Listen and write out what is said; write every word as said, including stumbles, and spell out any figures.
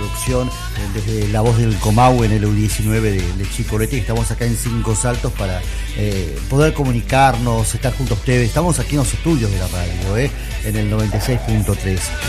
producción, eh, desde La Voz del Comau en el U diecinueve de, de Chico Lete. Estamos acá en Cinco Saltos para eh, poder comunicarnos, estar junto a ustedes. Estamos aquí en los estudios de la radio, eh, en el noventa y seis punto tres.